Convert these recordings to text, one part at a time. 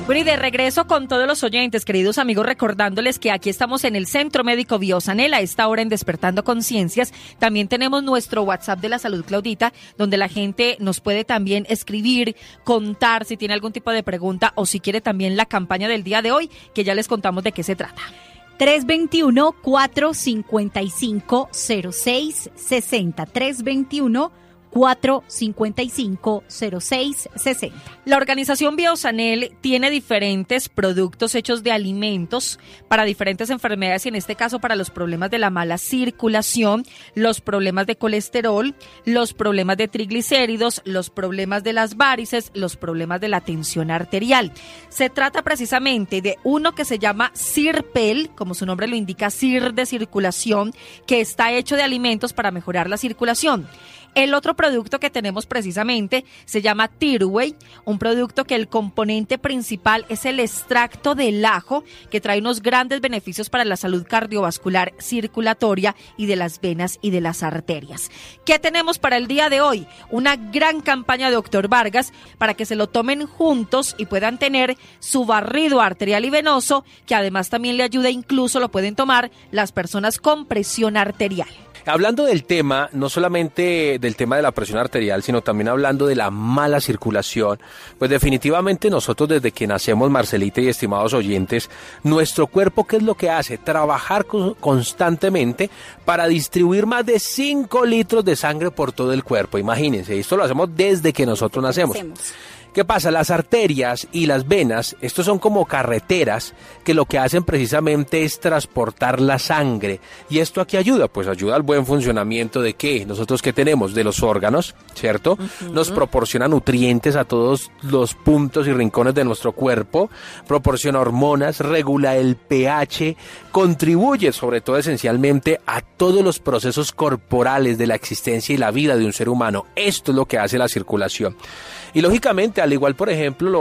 Bueno, y de regreso con todos los oyentes, queridos amigos, recordándoles que aquí estamos en el Centro Médico Biosanel, a esta hora en Despertando Conciencias. También tenemos nuestro WhatsApp de la Salud, Claudita, donde la gente nos puede también escribir, contar si tiene algún tipo de pregunta o si quiere también la campaña del día de hoy, que ya les contamos de qué se trata. 321-455-0660. 455-0660. La organización Biosanel tiene diferentes productos hechos de alimentos para diferentes enfermedades y en este caso para los problemas de la mala circulación, los problemas de colesterol, los problemas de triglicéridos, los problemas de las varices, los problemas de la tensión arterial. Se trata precisamente de uno que se llama Cirpel, como su nombre lo indica, Cir de circulación, que está hecho de alimentos para mejorar la circulación. El otro producto que tenemos precisamente se llama Tirway, un producto que el componente principal es el extracto del ajo, que trae unos grandes beneficios para la salud cardiovascular, circulatoria y de las venas y de las arterias. ¿Qué tenemos para el día de hoy? Una gran campaña de Dr. Vargas para que se lo tomen juntos y puedan tener su barrido arterial y venoso, que además también le ayuda, incluso lo pueden tomar las personas con presión arterial. Hablando del tema, no solamente del tema de la presión arterial, sino también hablando de la mala circulación, pues definitivamente nosotros desde que nacemos, Marcelita y estimados oyentes, nuestro cuerpo, ¿qué es lo que hace? Trabajar constantemente para distribuir más de 5 litros de sangre por todo el cuerpo. Imagínense, esto lo hacemos desde que nosotros nacemos. ¿Qué pasa? Las arterias y las venas, estos son como carreteras que lo que hacen precisamente es transportar la sangre. ¿Y esto a qué ayuda? Pues ayuda al buen funcionamiento de ¿qué? Nosotros que tenemos de los órganos, ¿cierto? Nos proporciona nutrientes a todos los puntos y rincones de nuestro cuerpo, proporciona hormonas, regula el pH, contribuye sobre todo esencialmente a todos los procesos corporales de la existencia y la vida de un ser humano. Esto es lo que hace la circulación. Y lógicamente, al igual, por ejemplo,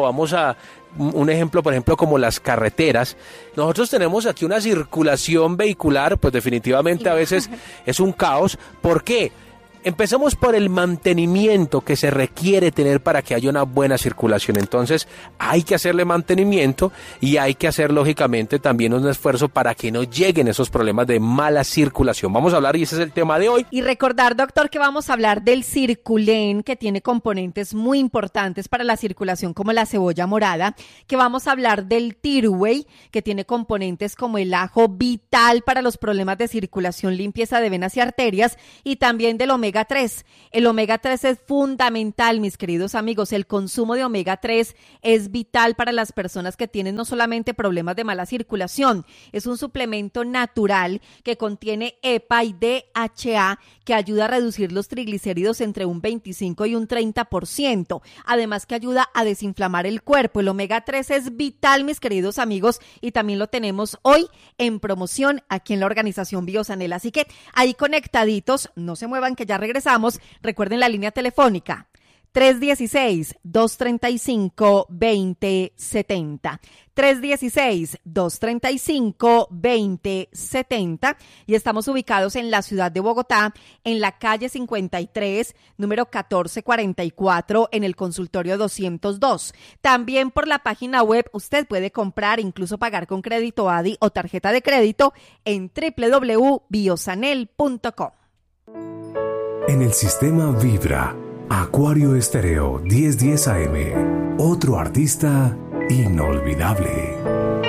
un ejemplo, por ejemplo, como las carreteras, nosotros tenemos aquí una circulación vehicular, pues definitivamente a veces es un caos. ¿Por qué? Empecemos por el mantenimiento que se requiere tener para que haya una buena circulación. Entonces hay que hacerle mantenimiento y hay que hacer lógicamente también un esfuerzo para que no lleguen esos problemas de mala circulación. Vamos a hablar y ese es el tema de hoy. Y recordar, doctor, que vamos a hablar del Circulen, que tiene componentes muy importantes para la circulación como la cebolla morada, que vamos a hablar del Tirway, que tiene componentes como el ajo, vital para los problemas de circulación, limpieza de venas y arterias, y también del omega 3. El omega 3 es fundamental, mis queridos amigos. El consumo de omega 3 es vital para las personas que tienen no solamente problemas de mala circulación, es un suplemento natural que contiene EPA y DHA que ayuda a reducir los triglicéridos entre un 25 y un 30%. Además que ayuda a desinflamar el cuerpo. El omega 3 es vital, mis queridos amigos, y también lo tenemos hoy en promoción aquí en la organización Biosanel. Así que ahí conectaditos, no se muevan que ya regresamos. Recuerden la línea telefónica 316-235-2070. 316-235-2070 y estamos ubicados en la ciudad de Bogotá, en la calle 53, número 1444, en el consultorio 202. También por la página web usted puede comprar, incluso pagar con crédito ADI o tarjeta de crédito en www.biosanel.com. En el sistema Vibra, Acuario Estéreo 1010 AM, otro artista inolvidable.